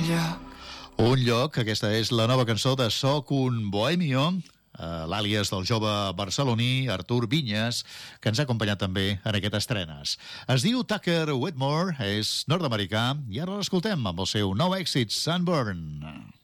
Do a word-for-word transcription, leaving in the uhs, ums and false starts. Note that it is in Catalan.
Un lloc, aquesta és la nova cançó de Soc un bohemio, uh, l'àlies del jove barceloní Artur Vinyes, que ens ha acompanyat també en aquestes estrenes. Es diu Tucker Whitmore, és nord-americà, i ara l'escoltem amb el seu nou èxit, Sunburn.